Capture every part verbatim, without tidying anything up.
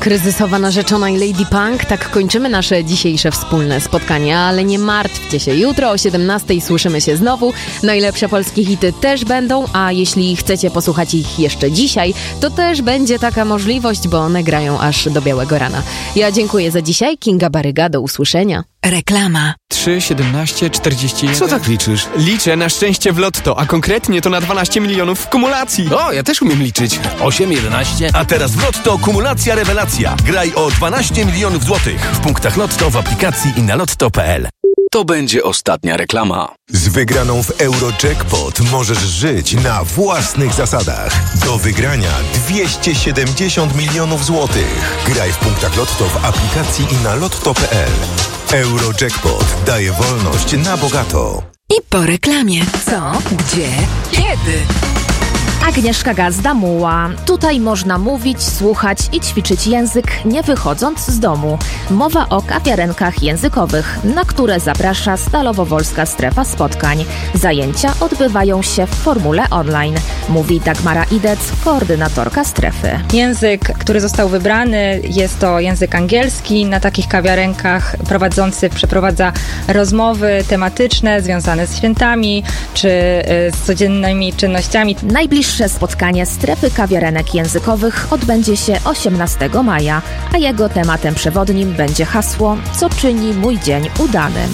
Kryzysowa narzeczona i Lady Punk. Tak kończymy nasze dzisiejsze wspólne spotkanie, ale nie martwcie się. Jutro o siedemnastej słyszymy się znowu. Najlepsze polskie hity też będą, a jeśli chcecie posłuchać ich jeszcze dzisiaj, to też będzie taka możliwość, bo one grają aż do białego rana. Ja dziękuję za dzisiaj. Kinga Baryga, do usłyszenia. Reklama. trzy, siedemnaście, czterdzieści jeden. Co tak liczysz? Liczę na szczęście w lotto, a konkretnie to na dwanaście milionów w kumulacji. O, ja też umiem liczyć. osiem, jedenaście. A teraz w Lotto kumulacja rewelacja. Graj o dwanaście milionów złotych w punktach Lotto, w aplikacji i na lotto kropka p l. To będzie ostatnia reklama. Z wygraną w Eurojackpot możesz żyć na własnych zasadach. Do wygrania dwieście siedemdziesiąt milionów złotych. Graj w punktach Lotto, w aplikacji i na lotto kropka p l. Eurojackpot daje wolność na bogato. I po reklamie. Co? Gdzie? Kiedy? Agnieszka Gazda-Muła. Tutaj można mówić, słuchać i ćwiczyć język, nie wychodząc z domu. Mowa o kawiarenkach językowych, na które zaprasza Stalowo-Wolska Strefa Spotkań. Zajęcia odbywają się w formule online, mówi Dagmara Idec, koordynatorka strefy. Język, który został wybrany, jest to język angielski. Na takich kawiarenkach prowadzący przeprowadza rozmowy tematyczne związane z świętami czy z codziennymi czynnościami. Najbliższe spotkanie strefy kawiarenek językowych odbędzie się osiemnastego maja, a jego tematem przewodnim będzie hasło „Co czyni mój dzień udanym”.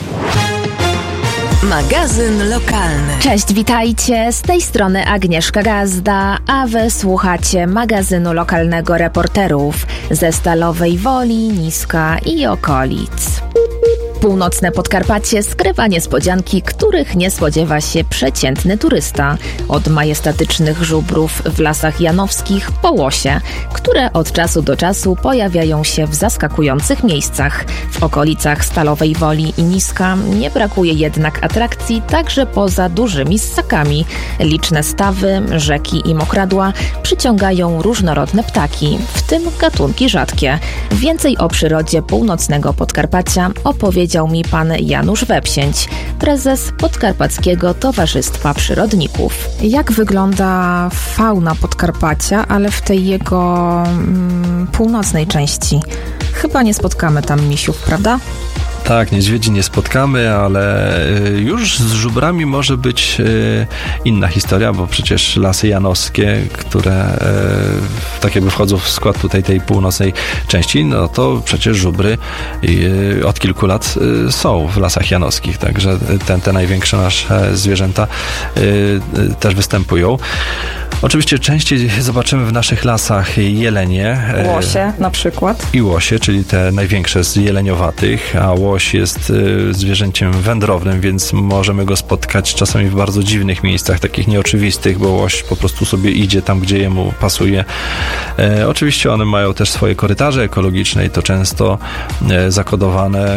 Magazyn lokalny. Cześć, witajcie. Z tej strony Agnieszka Gazda, a wy słuchacie magazynu lokalnego reporterów ze Stalowej Woli, Niska i okolic. Północne Podkarpacie skrywa niespodzianki, których nie spodziewa się przeciętny turysta. Od majestatycznych żubrów w Lasach Janowskich po łosie, które od czasu do czasu pojawiają się w zaskakujących miejscach. W okolicach Stalowej Woli i Niska nie brakuje jednak atrakcji także poza dużymi ssakami. Liczne stawy, rzeki i mokradła przyciągają różnorodne ptaki, w tym gatunki rzadkie. Więcej o przyrodzie północnego Podkarpacia opowiedział mi pan Janusz Wepsięć, prezes Podkarpackiego Towarzystwa Przyrodników. Jak wygląda fauna Podkarpacia, ale w tej jego mm, północnej części? Chyba nie spotkamy tam misiów, prawda? Tak, niedźwiedzi nie spotkamy, ale już z żubrami może być inna historia, bo przecież Lasy Janowskie, które tak jakby wchodzą w skład tutaj tej północnej części, no to przecież żubry od kilku lat są w Lasach Janowskich, także te, te największe nasze zwierzęta też występują. Oczywiście częściej zobaczymy w naszych lasach jelenie. Łosie na przykład. I łosie, czyli te największe z jeleniowatych, a łoś jest y, zwierzęciem wędrownym, więc możemy go spotkać czasami w bardzo dziwnych miejscach, takich nieoczywistych, bo łoś po prostu sobie idzie tam, gdzie jemu pasuje. E, oczywiście one mają też swoje korytarze ekologiczne i to często e, zakodowane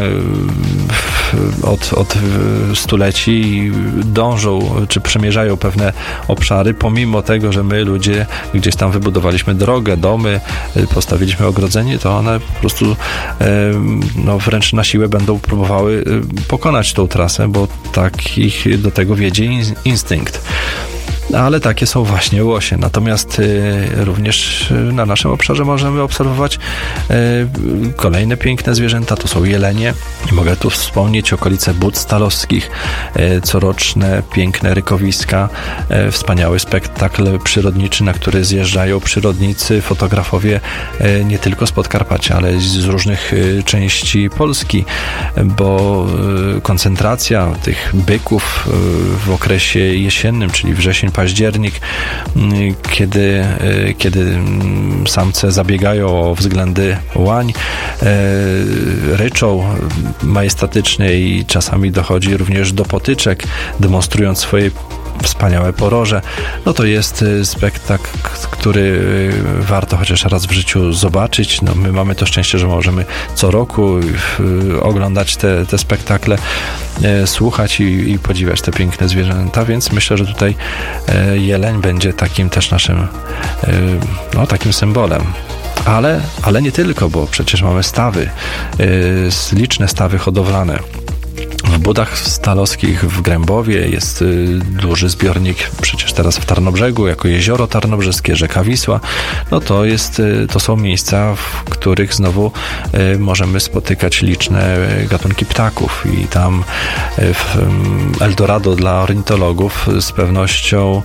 w, od, od stuleci i dążą, czy przemierzają pewne obszary, pomimo tego, że my ludzie gdzieś tam wybudowaliśmy drogę, domy, postawiliśmy ogrodzenie, to one po prostu e, no, wręcz na siłę będą próbowały pokonać tą trasę, bo tak ich do tego wiedzie instynkt. Ale takie są właśnie łosie. Natomiast y, również na naszym obszarze możemy obserwować y, kolejne piękne zwierzęta. To są jelenie. I mogę tu wspomnieć okolice Bud Stalowskich, y, coroczne piękne rykowiska, y, wspaniały spektakl przyrodniczy, na który zjeżdżają przyrodnicy, fotografowie y, nie tylko z Podkarpacia, ale z różnych y, części Polski, bo y, koncentracja tych byków y, w okresie jesiennym, czyli wrzesień, październik, kiedy, kiedy samce zabiegają o względy łań, ryczą majestatycznie i czasami dochodzi również do potyczek, demonstrując swoje wspaniałe poroże, no to jest spektakl, który warto chociaż raz w życiu zobaczyć. No, my mamy to szczęście, że możemy co roku oglądać te, te spektakle, słuchać i, i podziwiać te piękne zwierzęta, więc myślę, że tutaj jeleń będzie takim też naszym no, takim symbolem. Ale, ale nie tylko, bo przecież mamy stawy, liczne stawy hodowlane. W Budach Stalowskich w Grębowie jest duży zbiornik, przecież teraz w Tarnobrzegu, jako jezioro tarnobrzeskie, rzeka Wisła. No to jest, to są miejsca, w których znowu możemy spotykać liczne gatunki ptaków i tam w Eldorado dla ornitologów z pewnością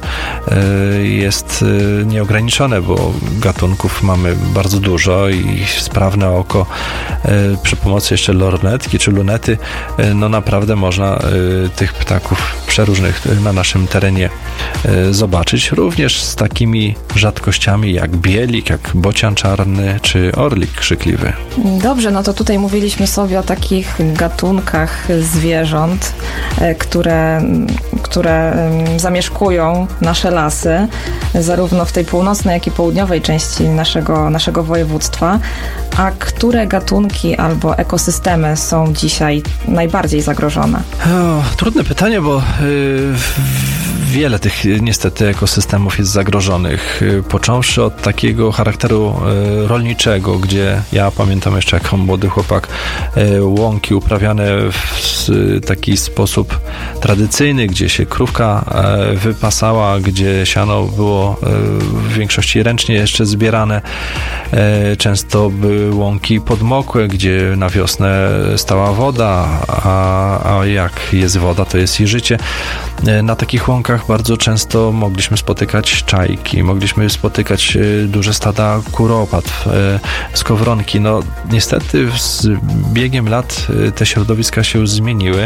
jest nieograniczone, bo gatunków mamy bardzo dużo i sprawne oko przy pomocy jeszcze lornetki czy lunety, no naprawdę można tych ptaków przeróżnych na naszym terenie zobaczyć, również z takimi rzadkościami jak bielik, jak bocian czarny czy orlik krzykliwy. Dobrze, no to tutaj mówiliśmy sobie o takich gatunkach zwierząt, które, które zamieszkują nasze lasy, zarówno w tej północnej, jak i południowej części naszego, naszego województwa. A które gatunki albo ekosystemy są dzisiaj najbardziej zagrożone? O, trudne pytanie, bo yy, wiele tych niestety ekosystemów jest zagrożonych. Yy, począwszy od takiego charakteru yy, rolniczego, gdzie ja pamiętam jeszcze jako młody chłopak yy, łąki uprawiane w yy, taki sposób tradycyjny, gdzie się krówka yy, wypasała, gdzie siano było yy, w większości ręcznie jeszcze zbierane. Yy, często były łąki podmokłe, gdzie na wiosnę stała woda, a, a jak jest woda, to jest i życie. Na takich łąkach bardzo często mogliśmy spotykać czajki, mogliśmy spotykać duże stada kuropatw, skowronki. No niestety z biegiem lat te środowiska się zmieniły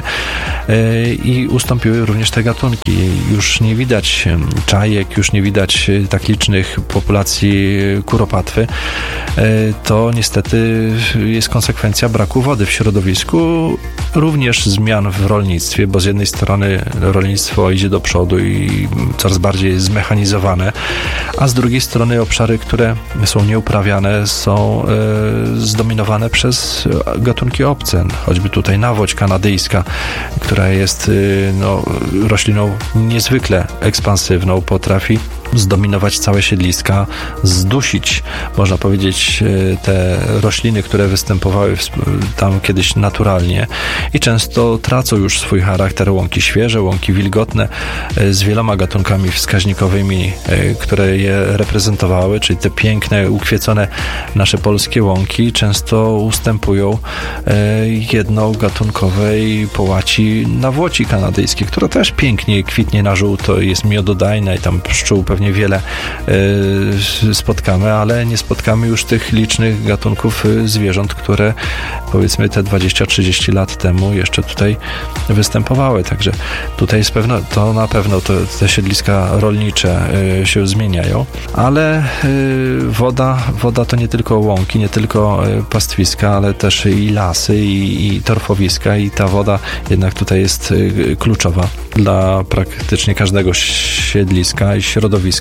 i ustąpiły również te gatunki. Już nie widać czajek, już nie widać tak licznych populacji kuropatwy. To niestety jest konsekwencja braku wody w środowisku, również zmian w rolnictwie, bo z jednej strony rolnictwo idzie do przodu i coraz bardziej jest zmechanizowane, a z drugiej strony obszary, które są nieuprawiane, są e, zdominowane przez gatunki obce, choćby tutaj nawłoć kanadyjska, która jest e, no, rośliną niezwykle ekspansywną, potrafi zdominować całe siedliska, zdusić, można powiedzieć, te rośliny, które występowały tam kiedyś naturalnie i często tracą już swój charakter. Łąki świeże, łąki wilgotne z wieloma gatunkami wskaźnikowymi, które je reprezentowały, czyli te piękne, ukwiecone nasze polskie łąki często ustępują jednogatunkowej połaci nawłoci kanadyjskiej, która też pięknie kwitnie na żółto, jest miododajna i tam pszczół pewnie wiele y, spotkamy, ale nie spotkamy już tych licznych gatunków y, zwierząt, które powiedzmy te dwadzieścia trzydzieści lat temu jeszcze tutaj występowały. Także tutaj jest pewno, to na pewno to, te siedliska rolnicze y, się zmieniają, ale y, woda, woda to nie tylko łąki, nie tylko y, pastwiska, ale też i lasy, i, i torfowiska i ta woda jednak tutaj jest y, kluczowa dla praktycznie każdego siedliska i środowiska.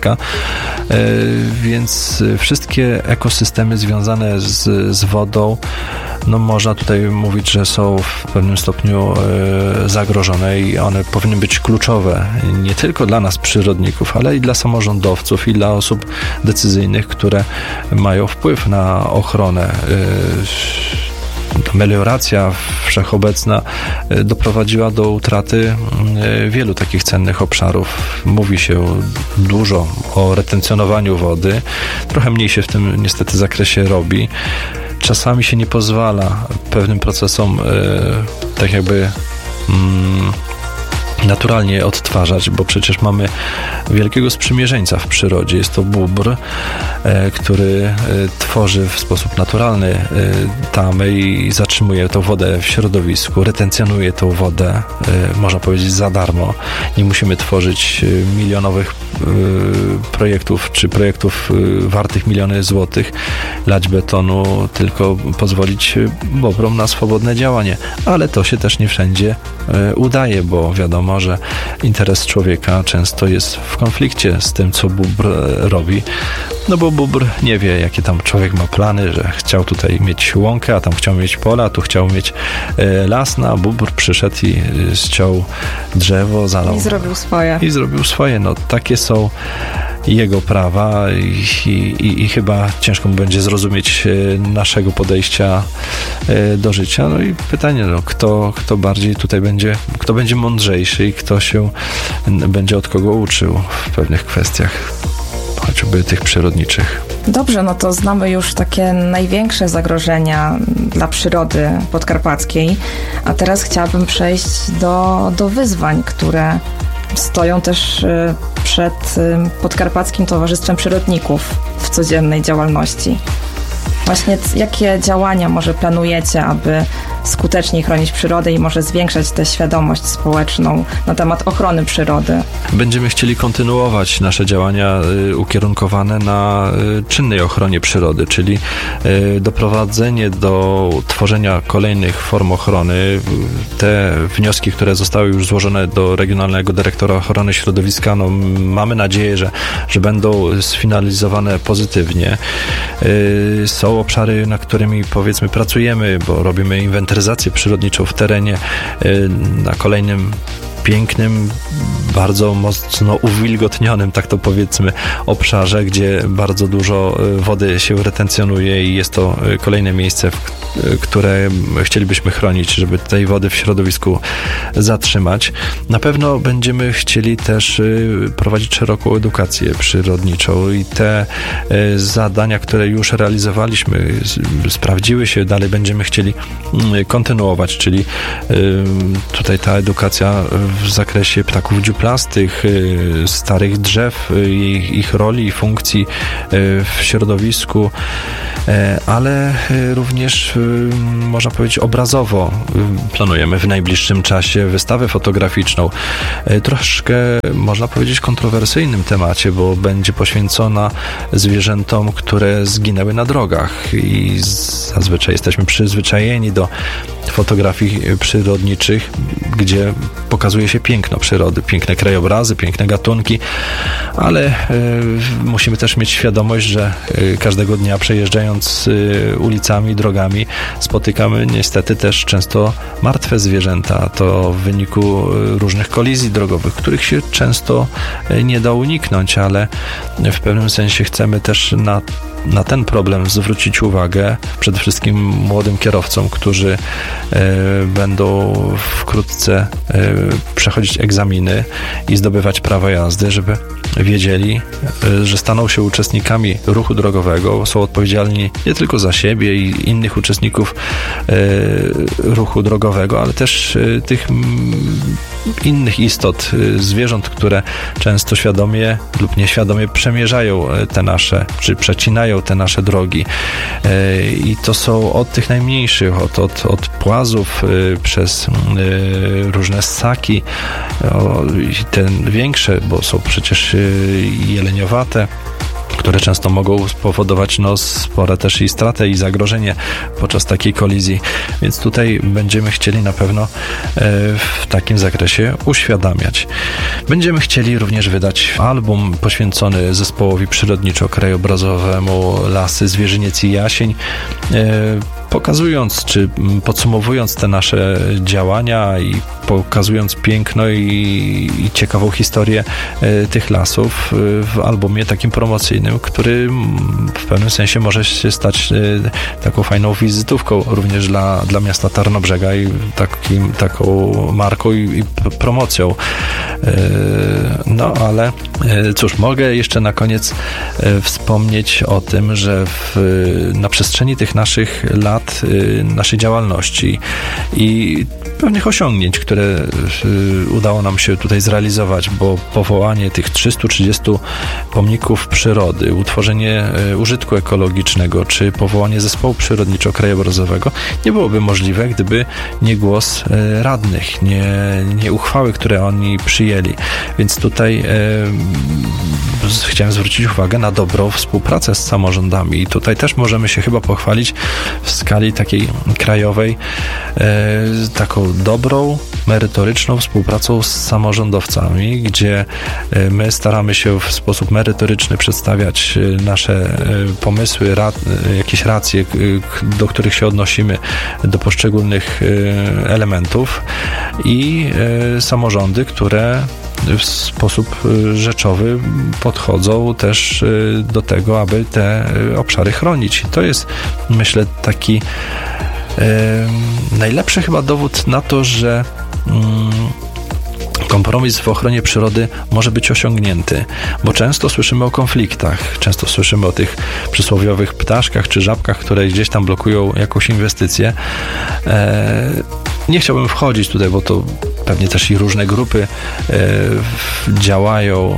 Więc wszystkie ekosystemy związane z, z wodą, no można tutaj mówić, że są w pewnym stopniu zagrożone i one powinny być kluczowe nie tylko dla nas przyrodników, ale i dla samorządowców i dla osób decyzyjnych, które mają wpływ na ochronę. Melioracja wszechobecna doprowadziła do utraty wielu takich cennych obszarów. Mówi się dużo o retencjonowaniu wody. Trochę mniej się w tym niestety zakresie robi. Czasami się nie pozwala pewnym procesom tak jakby naturalnie odtwarzać, bo przecież mamy wielkiego sprzymierzeńca w przyrodzie. Jest to bóbr, e, który e, tworzy w sposób naturalny e, tamy i zatrzymuje tą wodę w środowisku, retencjonuje tą wodę, e, można powiedzieć, za darmo. Nie musimy tworzyć e, milionowych e, projektów, czy projektów e, wartych miliony złotych, lać betonu, tylko pozwolić bobrom na swobodne działanie. Ale to się też nie wszędzie e, udaje, bo wiadomo, że interes człowieka często jest w konflikcie z tym, co bóbr robi, no bo bóbr nie wie, jakie tam człowiek ma plany, że chciał tutaj mieć łąkę, a tam chciał mieć pola, tu chciał mieć e, las, no a bóbr przyszedł i e, ściął drzewo, zalał. I zrobił swoje. I zrobił swoje. No takie są jego prawa i, i, i chyba ciężko mu będzie zrozumieć naszego podejścia do życia. No i pytanie, no, kto, kto bardziej tutaj będzie, kto będzie mądrzejszy i kto się będzie od kogo uczył w pewnych kwestiach, choćby tych przyrodniczych. Dobrze, no to znamy już takie największe zagrożenia dla przyrody podkarpackiej, a teraz chciałabym przejść do, do wyzwań, które stoją też przed Podkarpackim Towarzystwem Przyrodników w codziennej działalności. Właśnie jakie działania może planujecie, aby skuteczniej chronić przyrodę i może zwiększać tę świadomość społeczną na temat ochrony przyrody? Będziemy chcieli kontynuować nasze działania y, ukierunkowane na y, czynnej ochronie przyrody, czyli y, doprowadzenie do tworzenia kolejnych form ochrony. Te wnioski, które zostały już złożone do Regionalnego Dyrektora Ochrony Środowiska, no, mamy nadzieję, że, że będą sfinalizowane pozytywnie. Y, są obszary, nad którymi powiedzmy pracujemy, bo robimy inwentaryzację przyrodniczą w terenie na kolejnym pięknym, bardzo mocno uwilgotnionym, tak to powiedzmy, obszarze, gdzie bardzo dużo wody się retencjonuje i jest to kolejne miejsce, które chcielibyśmy chronić, żeby tej wody w środowisku zatrzymać. Na pewno będziemy chcieli też prowadzić szeroką edukację przyrodniczą i te zadania, które już realizowaliśmy, sprawdziły się, dalej będziemy chcieli kontynuować, czyli tutaj ta edukacja w zakresie ptaków dziuplastych, starych drzew, ich, ich roli i funkcji w środowisku, ale również można powiedzieć obrazowo planujemy w najbliższym czasie wystawę fotograficzną. Troszkę można powiedzieć kontrowersyjnym temacie, bo będzie poświęcona zwierzętom, które zginęły na drogach i zazwyczaj jesteśmy przyzwyczajeni do fotografii przyrodniczych, gdzie pokazuje się piękno przyrody, piękne krajobrazy, piękne gatunki, ale y, musimy też mieć świadomość, że y, każdego dnia przejeżdżając y, ulicami, drogami spotykamy niestety też często martwe zwierzęta. To w wyniku y, różnych kolizji drogowych, których się często y, nie da uniknąć, ale w pewnym sensie chcemy też na na ten problem zwrócić uwagę przede wszystkim młodym kierowcom, którzy e, będą wkrótce e, przechodzić egzaminy i zdobywać prawo jazdy, żeby wiedzieli, e, że staną się uczestnikami ruchu drogowego, są odpowiedzialni nie tylko za siebie i innych uczestników e, ruchu drogowego, ale też e, tych m, innych istot, e, zwierząt, które często świadomie lub nieświadomie przemierzają te nasze, czy przecinają te nasze drogi. I to są od tych najmniejszych, od, od, od płazów przez różne ssaki, te większe, bo są przecież jeleniowate, które często mogą spowodować no, spore też i stratę i zagrożenie podczas takiej kolizji. Więc tutaj będziemy chcieli na pewno e, w takim zakresie uświadamiać. Będziemy chcieli również wydać album poświęcony zespołowi przyrodniczo-krajobrazowemu Lasy, Zwierzyniec i Jasień, e, pokazując czy podsumowując te nasze działania i pokazując piękno i, i ciekawą historię e, tych lasów e, w albumie takim promocyjnym, który w pewnym sensie może się stać e, taką fajną wizytówką również dla, dla miasta Tarnobrzega i takim, taką marką i, i promocją. E, no ale e, cóż, mogę jeszcze na koniec e, wspomnieć o tym, że w, na przestrzeni tych naszych lat, e, naszej działalności i pewnych osiągnięć, które y, udało nam się tutaj zrealizować, bo powołanie tych trzystu trzydziestu pomników przyrody, utworzenie y, użytku ekologicznego, czy powołanie zespołu przyrodniczo-krajobrazowego nie byłoby możliwe, gdyby nie głos y, radnych, nie, nie uchwały, które oni przyjęli. Więc tutaj y, chciałem zwrócić uwagę na dobrą współpracę z samorządami i tutaj też możemy się chyba pochwalić w skali takiej krajowej y, taką dobrą, merytoryczną współpracą z samorządowcami, gdzie my staramy się w sposób merytoryczny przedstawiać nasze pomysły, rad, jakieś racje, do których się odnosimy, do poszczególnych elementów i samorządy, które w sposób rzeczowy podchodzą też do tego, aby te obszary chronić. I to jest, myślę, taki najlepszy chyba dowód na to, że kompromis w ochronie przyrody może być osiągnięty, bo często słyszymy o konfliktach, często słyszymy o tych przysłowiowych ptaszkach czy żabkach, które gdzieś tam blokują jakąś inwestycję. Nie chciałbym wchodzić tutaj, bo to pewnie też i różne grupy e, działają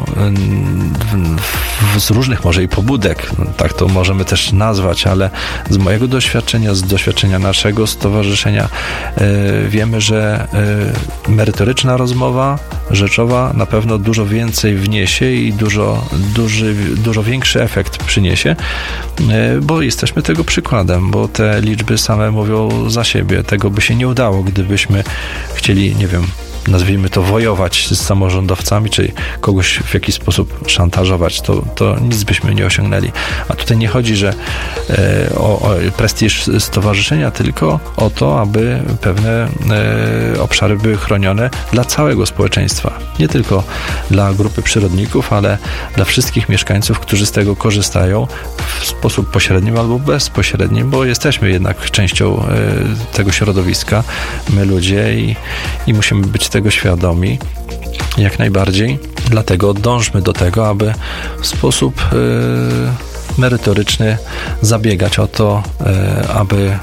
w, w, z różnych może i pobudek, no, tak to możemy też nazwać, ale z mojego doświadczenia, z doświadczenia naszego stowarzyszenia e, wiemy, że e, merytoryczna rozmowa rzeczowa na pewno dużo więcej wniesie i dużo, duży, dużo większy efekt przyniesie, e, bo jesteśmy tego przykładem, bo te liczby same mówią za siebie. Tego by się nie udało, gdybyśmy chcieli, nie wiem, nazwijmy to, wojować z samorządowcami, czy kogoś w jakiś sposób szantażować, to, to nic byśmy nie osiągnęli. A tutaj nie chodzi, że e, o, o prestiż stowarzyszenia, tylko o to, aby pewne e, obszary były chronione dla całego społeczeństwa. Nie tylko dla grupy przyrodników, ale dla wszystkich mieszkańców, którzy z tego korzystają w sposób pośrednim albo bezpośredni, bo jesteśmy jednak częścią e, tego środowiska, my ludzie i, i musimy być tego świadomi jak najbardziej. Dlatego dążmy do tego, aby w sposób y, merytoryczny zabiegać o to, y, aby y,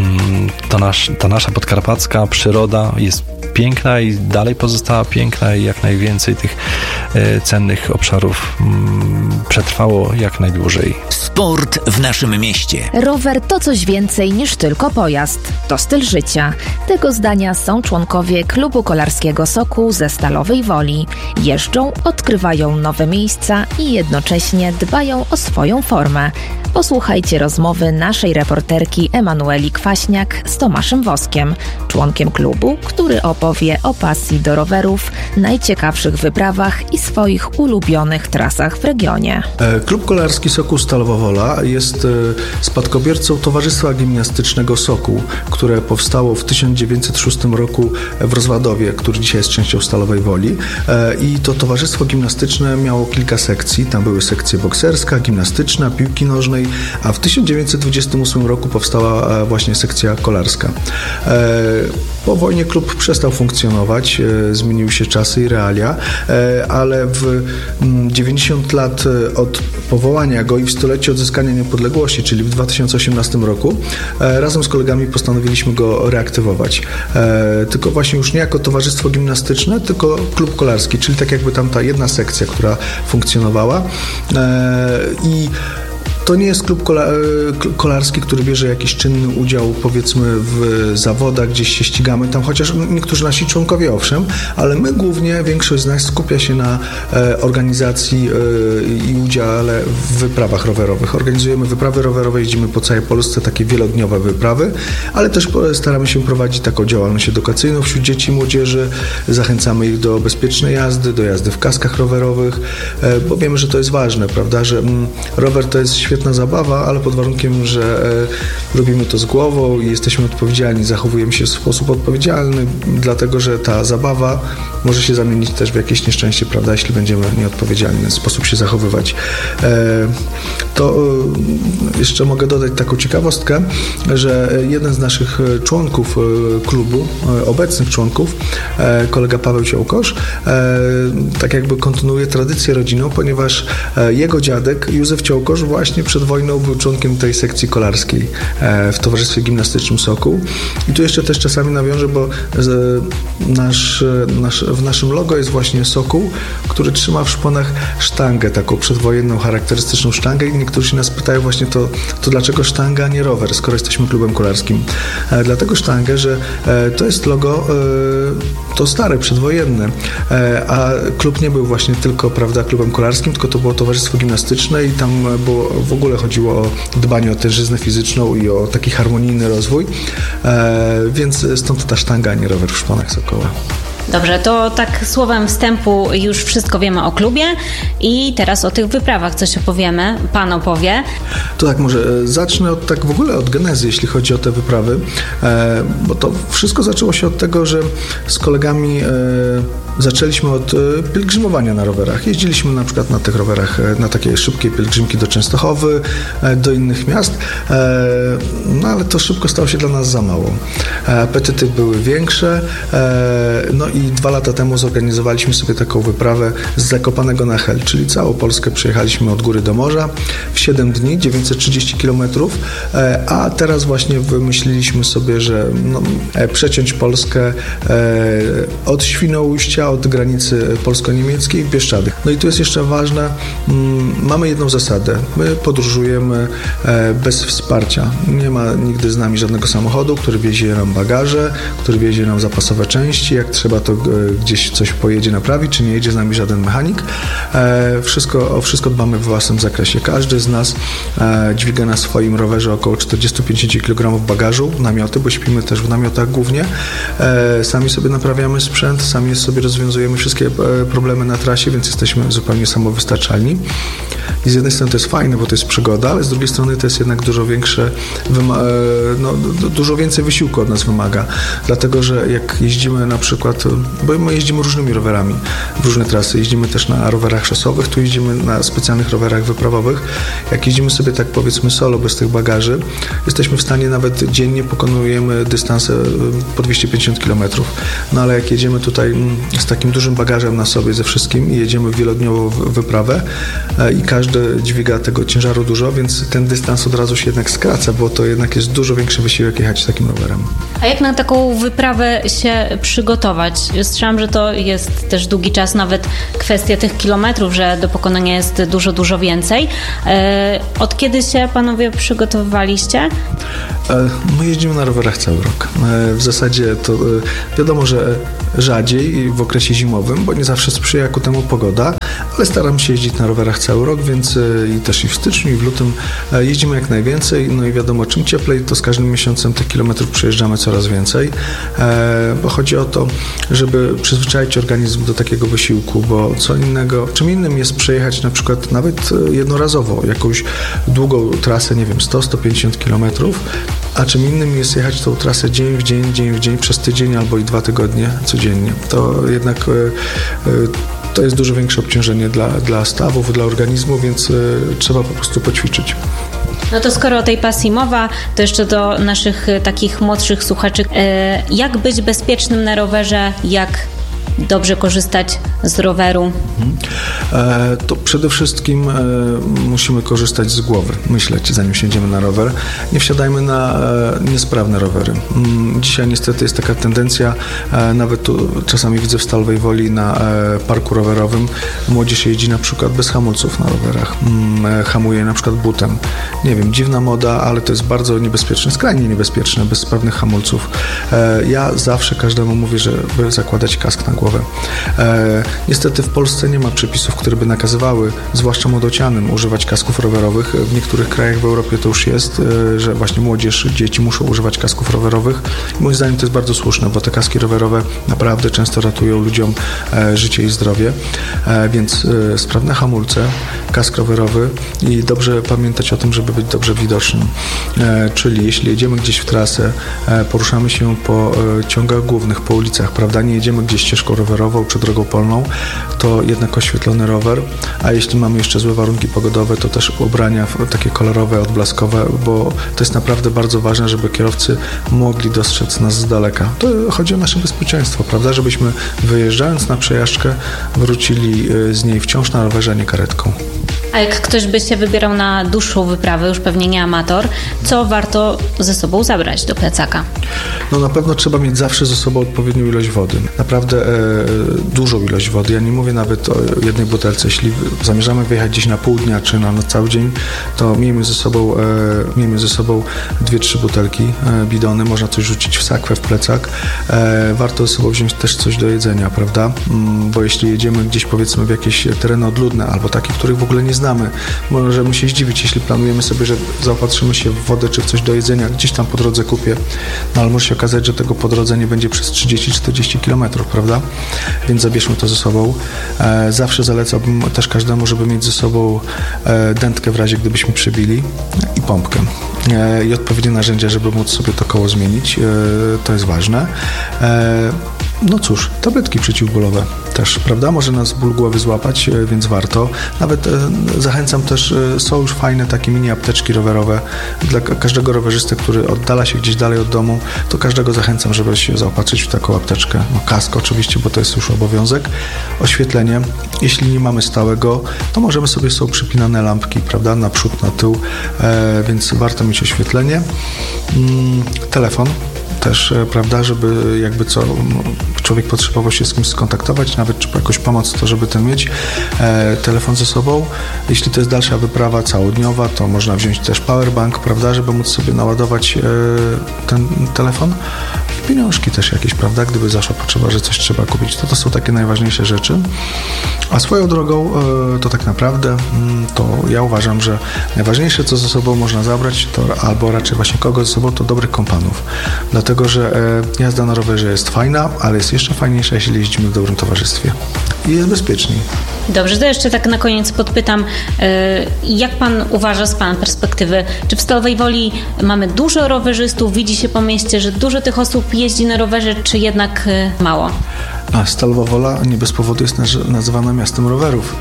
to nasz, ta nasza podkarpacka przyroda jest piękna i dalej pozostała piękna i jak najwięcej tych y, cennych obszarów y, przetrwało jak najdłużej. Sport w naszym mieście. Rower to coś więcej niż tylko pojazd. To styl życia. Tego zdania są członkowie Klubu Kolarskiego Sokół ze Stalowej Woli. Jeżdżą, odkrywają nowe miejsca i jednocześnie dbają o swoją formę. Posłuchajcie rozmowy naszej reporterki Emanueli Kwaśniak z Tomaszem Woskiem, członkiem klubu, który opowie o pasji do rowerów, najciekawszych wyprawach i swoich ulubionych trasach w regionie. Klub Kolarski Sokół Stalowa Wola jest spadkobiercą Towarzystwa Gimnastycznego Sokół, które powstało w tysiąc dziewięćset szóstym roku w Rozładowie, który dzisiaj jest częścią Stalowej Woli. I to towarzystwo gimnastyczne miało kilka sekcji. Tam były sekcje bokserska, gimnastyczna, piłki nożnej, a w tysiąc dziewięćset dwudziestym ósmym roku powstała właśnie sekcja kolarska. Po wojnie klub przestał funkcjonować, zmieniły się czasy i realia, ale w dziewięćdziesiąt lat od powołania go i w stulecie odzyskania niepodległości, czyli w dwa tysiące osiemnastym roku, razem z kolegami postanowiliśmy go reaktywować. Tylko właśnie już nie jako towarzystwo gimnastyczne, tylko klub kolarski, czyli tak jakby tam ta jedna sekcja, która funkcjonowała. I to nie jest klub kola- kolarski, który bierze jakiś czynny udział, powiedzmy, w zawodach, gdzieś się ścigamy tam, chociaż niektórzy nasi członkowie owszem, ale my głównie, większość z nas skupia się na e, organizacji e, i udziale w wyprawach rowerowych. Organizujemy wyprawy rowerowe, jeździmy po całej Polsce, takie wielodniowe wyprawy, ale też staramy się prowadzić taką działalność edukacyjną wśród dzieci i młodzieży. Zachęcamy ich do bezpiecznej jazdy, do jazdy w kaskach rowerowych, e, bo wiemy, że to jest ważne, prawda, że mm, rower to jest świetna zabawa, ale pod warunkiem, że e, robimy to z głową i jesteśmy odpowiedzialni, zachowujemy się w sposób odpowiedzialny, dlatego, że ta zabawa może się zamienić też w jakieś nieszczęście, prawda, jeśli będziemy nieodpowiedzialny sposób się zachowywać. E, to e, jeszcze mogę dodać taką ciekawostkę, że jeden z naszych członków e, klubu, e, obecnych członków, e, kolega Paweł Ciołkosz, e, tak jakby kontynuuje tradycję rodzinną, ponieważ e, jego dziadek Józef Ciołkosz właśnie przed wojną był członkiem tej sekcji kolarskiej w Towarzystwie Gimnastycznym Sokół. I tu jeszcze też czasami nawiążę, bo nasz, nasz, w naszym logo jest właśnie sokół, który trzyma w szponach sztangę, taką przedwojenną, charakterystyczną sztangę i niektórzy się nas pytają właśnie to, to dlaczego sztanga, a nie rower, skoro jesteśmy klubem kolarskim. Dlatego sztangę, że to jest logo to stare, przedwojenne, a klub nie był właśnie tylko, prawda, klubem kolarskim, tylko to było towarzystwo gimnastyczne i tam było w ogóle chodziło o dbanie o tężyznę fizyczną i o taki harmonijny rozwój, e, więc stąd ta sztanga, a nie rower w szponach Sokoła. Dobrze, to tak słowem wstępu już wszystko wiemy o klubie i teraz o tych wyprawach coś opowiemy. Pan opowie. To tak, może zacznę od, tak w ogóle od genezy, jeśli chodzi o te wyprawy, e, bo to wszystko zaczęło się od tego, że z kolegami e, Zaczęliśmy od pielgrzymowania na rowerach. Jeździliśmy na przykład na tych rowerach, na takie szybkie pielgrzymki do Częstochowy, do innych miast, no ale to szybko stało się dla nas za mało. Apetyty były większe, no i dwa lata temu zorganizowaliśmy sobie taką wyprawę z Zakopanego na Hel, czyli całą Polskę przejechaliśmy od góry do morza w siedem dni, dziewięćset trzydzieści kilometrów, a teraz właśnie wymyśliliśmy sobie, że no, przeciąć Polskę od Świnoujścia, od granicy polsko-niemieckiej w Bieszczady. No i tu jest jeszcze ważne, mamy jedną zasadę. My podróżujemy bez wsparcia. Nie ma nigdy z nami żadnego samochodu, który wiezie nam bagaże, który wiezie nam zapasowe części. Jak trzeba, to gdzieś coś pojedzie naprawić, czy nie jedzie z nami żaden mechanik. Wszystko, o wszystko dbamy w własnym zakresie. Każdy z nas dźwiga na swoim rowerze około czterdzieści do pięćdziesięciu kilogramów bagażu, namioty, bo śpimy też w namiotach głównie. Sami sobie naprawiamy sprzęt, sami sobie rozwiązujemy wszystkie problemy na trasie, więc jesteśmy zupełnie samowystarczalni. I z jednej strony to jest fajne, bo to jest przygoda, ale z drugiej strony to jest jednak dużo większe, no, dużo więcej wysiłku od nas wymaga. Dlatego, że jak jeździmy na przykład, bo my jeździmy różnymi rowerami w różne trasy, jeździmy też na rowerach szosowych, tu jeździmy na specjalnych rowerach wyprawowych. Jak jeździmy sobie tak powiedzmy solo, bez tych bagaży, jesteśmy w stanie nawet dziennie pokonujemy dystanse po dwieście pięćdziesiąt kilometrów. No ale jak jedziemy tutaj z takim dużym bagażem na sobie ze wszystkim i jedziemy w wielodniową wyprawę i każdy dźwiga tego ciężaru dużo, więc ten dystans od razu się jednak skraca, bo to jednak jest dużo większy wysiłek jechać takim rowerem. A jak na taką wyprawę się przygotować? Słyszałam, że to jest też długi czas, nawet kwestia tych kilometrów, że do pokonania jest dużo, dużo więcej. Od kiedy się panowie przygotowywaliście? My jeździmy na rowerach cały rok. W zasadzie to wiadomo, że rzadziej w okresie zimowym, bo nie zawsze sprzyja ku temu pogoda, ale staram się jeździć na rowerach cały rok, więc i też i w styczniu, i w lutym jeździmy jak najwięcej. No i wiadomo, czym cieplej, to z każdym miesiącem tych kilometrów przejeżdżamy coraz więcej, bo chodzi o to, żeby przyzwyczaić organizm do takiego wysiłku, bo co innego, czym innym jest przejechać na przykład nawet jednorazowo jakąś długą trasę, nie wiem, sto do stu pięćdziesięciu kilometrów, a czym innym jest jechać tą trasę dzień w dzień, dzień w dzień, przez tydzień albo i dwa tygodnie codziennie. To jednak to jest dużo większe obciążenie dla, dla stawów, dla organizmu, więc trzeba po prostu poćwiczyć. No to skoro o tej pasji mowa, to jeszcze do naszych takich młodszych słuchaczy. Jak być bezpiecznym na rowerze, jak dobrze korzystać z roweru? E, to przede wszystkim e, musimy korzystać z głowy, myśleć, zanim siędziemy na rower. Nie wsiadajmy na e, niesprawne rowery. Mm, dzisiaj niestety jest taka tendencja, e, nawet tu czasami widzę w Stalowej Woli na e, parku rowerowym, młodzież jeździ na przykład bez hamulców na rowerach. Mm, e, hamuje na przykład butem. Nie wiem, dziwna moda, ale to jest bardzo niebezpieczne, skrajnie niebezpieczne, bez sprawnych hamulców. E, ja zawsze każdemu mówię, żeby zakładać kask na głowę. E, niestety w Polsce nie ma przepisów, które by nakazywały, zwłaszcza młodocianym, używać kasków rowerowych. W niektórych krajach w Europie to już jest, e, że właśnie młodzież, dzieci muszą używać kasków rowerowych. I moim zdaniem to jest bardzo słuszne, bo te kaski rowerowe naprawdę często ratują ludziom e, życie i zdrowie. E, więc e, sprawne hamulce, kask rowerowy i dobrze pamiętać o tym, żeby być dobrze widocznym. E, czyli jeśli jedziemy gdzieś w trasę, e, poruszamy się po e, ciągach głównych, po ulicach, prawda, nie jedziemy gdzieś ścieżką rowerową czy drogą polną, to jednak oświetlony rower, a jeśli mamy jeszcze złe warunki pogodowe, to też ubrania takie kolorowe, odblaskowe, bo to jest naprawdę bardzo ważne, żeby kierowcy mogli dostrzec nas z daleka. To chodzi o nasze bezpieczeństwo, prawda, żebyśmy wyjeżdżając na przejażdżkę wrócili z niej wciąż na rowerze, a nie karetką. A jak ktoś by się wybierał na dłuższą wyprawę, już pewnie nie amator, co warto ze sobą zabrać do plecaka? No na pewno trzeba mieć zawsze ze sobą odpowiednią ilość wody. Naprawdę e, dużą ilość wody. Ja nie mówię nawet o jednej butelce. Jeśli zamierzamy wyjechać gdzieś na pół dnia czy na, na cały dzień, to miejmy ze sobą, e, miejmy ze sobą dwie, trzy butelki, e, bidony. Można coś rzucić w sakwę, w plecak. E, warto ze sobą wziąć też coś do jedzenia, prawda? Mm, bo jeśli jedziemy gdzieś powiedzmy w jakieś tereny odludne albo takie, których w ogóle nie znamy, możemy się zdziwić, jeśli planujemy sobie, że zaopatrzymy się w wodę czy w coś do jedzenia, gdzieś tam po drodze kupię, no ale może się okazać, że tego po drodze nie będzie przez trzydzieści do czterdziestu kilometrów, prawda? Więc zabierzmy to ze sobą. E, zawsze zalecałbym też każdemu, żeby mieć ze sobą e, dętkę w razie, gdybyśmy przebili i pompkę. E, I odpowiednie narzędzia, żeby móc sobie to koło zmienić. E, to jest ważne. E, No cóż, tabletki przeciwbólowe. też, prawda? Może nas ból głowy złapać, więc warto. Nawet e, zachęcam też, e, są już fajne takie mini apteczki rowerowe dla każdego rowerzysty, który oddala się gdzieś dalej od domu, to każdego zachęcam, żeby się zaopatrzyć w taką apteczkę. No, kask oczywiście, bo to jest już obowiązek. Oświetlenie. Jeśli nie mamy stałego, to możemy sobie, są przypinane lampki, prawda? Na przód, na tył, e, więc warto mieć oświetlenie. Mm, telefon. Też, prawda, żeby jakby co człowiek potrzebował się z kimś skontaktować, nawet czy po jakąś pomoc, to żeby ten mieć e, telefon ze sobą. Jeśli to jest dalsza wyprawa całodniowa, to można wziąć też powerbank, prawda, żeby móc sobie naładować e, ten telefon. I pieniążki też jakieś, prawda, gdyby zaszła potrzeba, że coś trzeba kupić. To to są takie najważniejsze rzeczy. A swoją drogą e, to tak naprawdę mm, to ja uważam, że najważniejsze, co ze sobą można zabrać, to albo raczej właśnie kogo ze sobą, to dobrych kompanów. Dlatego Dlatego, że e, jazda na rowerze jest fajna, ale jest jeszcze fajniejsza, jeśli jeździmy w dobrym towarzystwie. I jest bezpieczniej. Dobrze, to jeszcze tak na koniec podpytam, e, jak pan uważa z pana perspektywy, czy w Stalowej Woli mamy dużo rowerzystów, widzi się po mieście, że dużo tych osób jeździ na rowerze, czy jednak e, mało? A Stalowa Wola nie bez powodu jest nazywana miastem rowerów.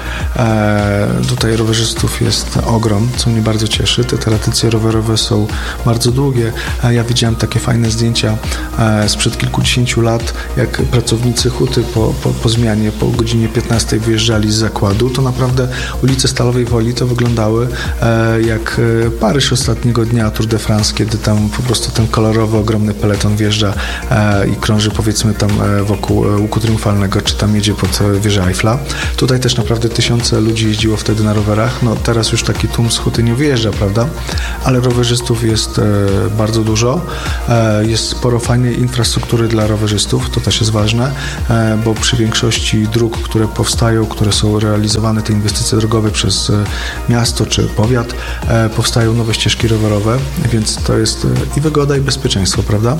E, tutaj rowerzystów jest ogrom, co mnie bardzo cieszy. Te tradycje rowerowe są bardzo długie. E, ja widziałem takie fajne zdjęcia e, sprzed kilkudziesięciu lat, jak pracownicy huty po, po, po zmianie, po godzinie piętnastej wyjeżdżali z zakładu. To naprawdę ulice Stalowej Woli to wyglądały e, jak Paryż ostatniego dnia Tour de France, kiedy tam po prostu ten kolorowy, ogromny peleton wjeżdża e, i krąży, powiedzmy, tam e, wokół e, łuku triumfalnego, czy tam jedzie pod wieżę Eiffla. Tutaj też naprawdę tysiące ludzi jeździło wtedy na rowerach. No teraz już taki tłum z huty nie wyjeżdża, prawda? Ale rowerzystów jest e, bardzo dużo. E, jest sporo fajnej infrastruktury dla rowerzystów, to też jest ważne, e, bo przy większości dróg, które powstają, które są realizowane, te inwestycje drogowe przez e, miasto czy powiat, e, powstają nowe ścieżki rowerowe, więc to jest e, i wygoda, i bezpieczeństwo, prawda?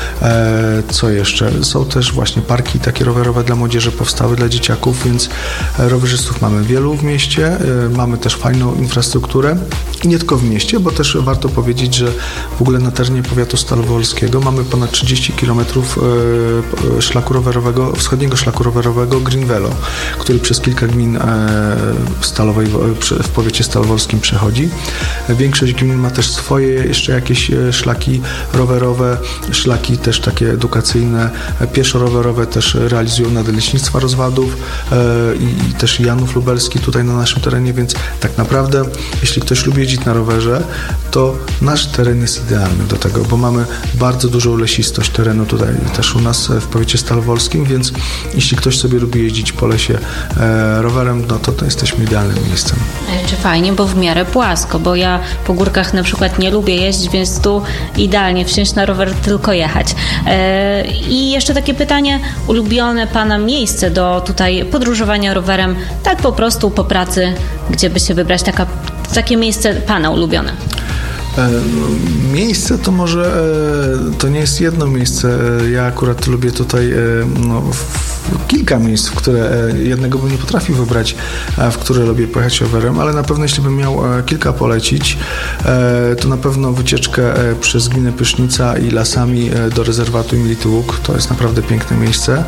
E, co jeszcze? Są też właśnie parki takie rowerowe dla młodzieży powstały, dla dzieciaków, więc rowerzystów mamy wielu w mieście, mamy też fajną infrastrukturę i nie tylko w mieście, bo też warto powiedzieć, że w ogóle na terenie powiatu stalowolskiego mamy ponad trzydzieści kilometrów szlaku rowerowego, wschodniego szlaku rowerowego Green Velo, który przez kilka gmin w, Stalowej, w powiecie stalowolskim przechodzi. Większość gmin ma też swoje jeszcze jakieś szlaki rowerowe, szlaki też takie edukacyjne, pieszo-rowerowe też realizują Nadleśnictwa Rozwadów e, i, i też Janów Lubelski tutaj na naszym terenie, więc tak naprawdę jeśli ktoś lubi jeździć na rowerze, to nasz teren jest idealny do tego, bo mamy bardzo dużą lesistość terenu tutaj też u nas w powiecie stalowolskim, więc jeśli ktoś sobie lubi jeździć po lesie e, rowerem, no to, to jesteśmy idealnym miejscem. Czy fajnie, bo w miarę płasko, bo ja po górkach na przykład nie lubię jeździć, więc tu idealnie wsiąść na rower, tylko jechać. E, I jeszcze takie pytanie, ulubione pana miejsce do tutaj podróżowania rowerem, tak po prostu po pracy, gdzie by się wybrać, taka, takie miejsce pana ulubione? E, miejsce to może, e, to nie jest jedno miejsce. E, ja akurat lubię tutaj e, no, w, kilka miejsc, w które e, jednego bym nie potrafił wybrać, e, w które lubię pojechać rowerem, ale na pewno jeśli bym miał e, kilka polecić, e, to na pewno wycieczkę e, przez gminę Pysznica i lasami e, do rezerwatu Mility Łuk. To jest naprawdę piękne miejsce.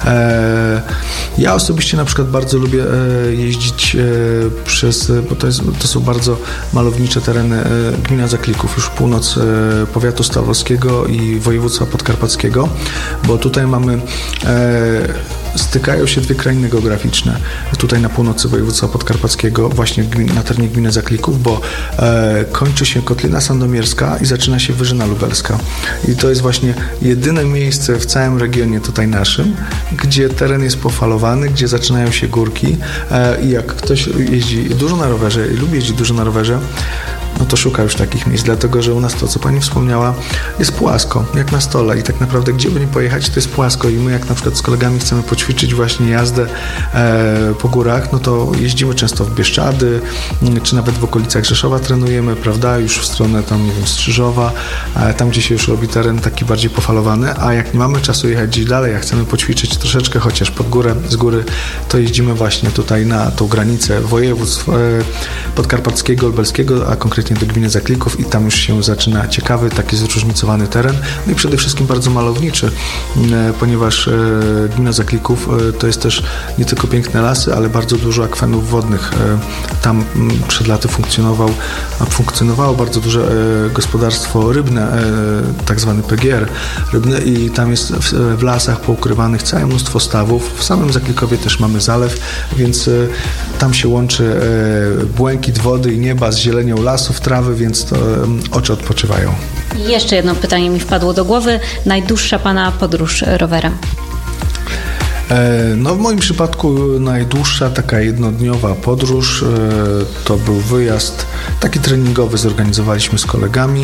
E, ja osobiście na przykład bardzo lubię e, jeździć e, przez, bo to, jest, to są bardzo malownicze tereny e, gmina Zaklików, już północ e, powiatu stalowolskiego i województwa podkarpackiego, bo tutaj mamy e, stykają się dwie krainy geograficzne. Tutaj na północy województwa podkarpackiego, właśnie na terenie gminy Zaklików, bo e, kończy się Kotlina Sandomierska i zaczyna się Wyżyna Lubelska. I to jest właśnie jedyne miejsce w całym regionie tutaj naszym, gdzie teren jest pofalowany, gdzie zaczynają się górki e, i jak ktoś jeździ dużo na rowerze i lubi jeździć dużo na rowerze, no to szuka już takich miejsc, dlatego że u nas to, co pani wspomniała, jest płasko, jak na stole i tak naprawdę gdzie by nie pojechać, to jest płasko i my jak na przykład z kolegami chcemy poćwiczyć właśnie jazdę e, po górach, no to jeździmy często w Bieszczady, czy nawet w okolicach Rzeszowa trenujemy, prawda, już w stronę tam, nie wiem, Strzyżowa, e, tam gdzie się już robi teren taki bardziej pofalowany, a jak nie mamy czasu jechać gdzieś dalej, a chcemy poćwiczyć troszeczkę chociaż pod górę, z góry, to jeździmy właśnie tutaj na tą granicę województw e, podkarpackiego, lubelskiego, a konkretnie konkretnie do gminy Zaklików i tam już się zaczyna ciekawy, taki zróżnicowany teren, no i przede wszystkim bardzo malowniczy, ponieważ gmina Zaklików to jest też nie tylko piękne lasy, ale bardzo dużo akwenów wodnych. Tam przed laty funkcjonował, funkcjonowało bardzo duże gospodarstwo rybne, tak zwany P G R rybne i tam jest w, w lasach poukrywanych całe mnóstwo stawów. W samym Zaklikowie też mamy zalew, więc tam się łączy błękit wody i nieba z zielenią lasów, trawy, więc to oczy odpoczywają. I jeszcze jedno pytanie mi wpadło do głowy. Najdłuższa Pana podróż rowerem? No w moim przypadku najdłuższa taka jednodniowa podróż to był wyjazd taki treningowy, zorganizowaliśmy z kolegami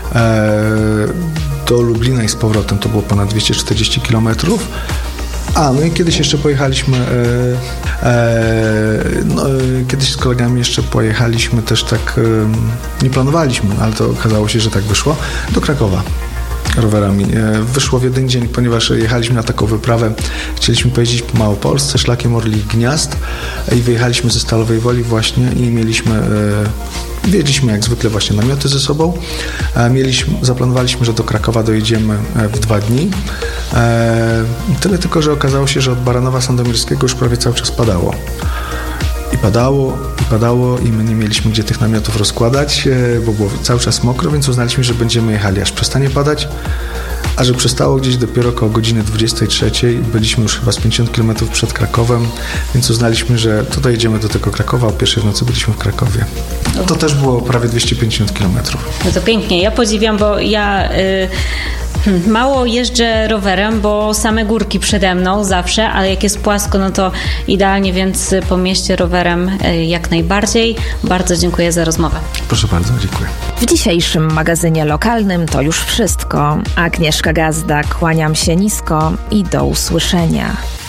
do Lublina i z powrotem, to było ponad dwieście czterdzieści kilometrów. A, no i kiedyś jeszcze pojechaliśmy, e, e, no, kiedyś z kolegami jeszcze pojechaliśmy też tak, e, nie planowaliśmy, ale to okazało się, że tak wyszło, do Krakowa rowerami. Wyszło w jeden dzień, ponieważ jechaliśmy na taką wyprawę, chcieliśmy pojeździć po Małopolsce, szlakiem Orlich Gniazd i wyjechaliśmy ze Stalowej Woli właśnie i mieliśmy, wiedzieliśmy jak zwykle właśnie namioty ze sobą. Mieliśmy, zaplanowaliśmy, że do Krakowa dojedziemy w dwa dni. Tyle tylko, że okazało się, że od Baranowa Sandomierskiego już prawie cały czas padało. I padało, i padało i my nie mieliśmy gdzie tych namiotów rozkładać, bo było cały czas mokro, więc uznaliśmy, że będziemy jechali aż przestanie padać, a że przestało gdzieś dopiero około godziny dwudziestej trzeciej, byliśmy już chyba z pięćdziesiąt kilometrów przed Krakowem, więc uznaliśmy, że to dojedziemy do tego Krakowa, o pierwszej w nocy byliśmy w Krakowie. To też było prawie dwieście pięćdziesiąt kilometrów. No to pięknie, ja podziwiam, bo ja... Y- Mało jeżdżę rowerem, bo same górki przede mną zawsze, ale jak jest płasko, no to idealnie, więc po mieście rowerem jak najbardziej. Bardzo dziękuję za rozmowę. Proszę bardzo, dziękuję. W dzisiejszym magazynie lokalnym to już wszystko. Agnieszka Gazda, kłaniam się nisko i do usłyszenia.